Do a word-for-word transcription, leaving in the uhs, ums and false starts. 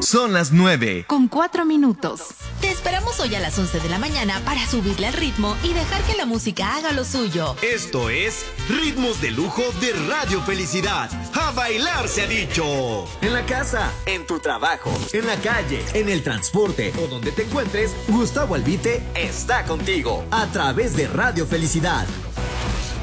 Son las nueve. Con cuatro minutos. Te esperamos hoy a las once de la mañana para subirle al ritmo y dejar que la música haga lo suyo. Esto es Ritmos de Lujo de Radio Felicidad. ¡A bailar se ha dicho! En la casa, en tu trabajo, en la calle, en el transporte o donde te encuentres, Gustavo Albite está contigo a través de Radio Felicidad.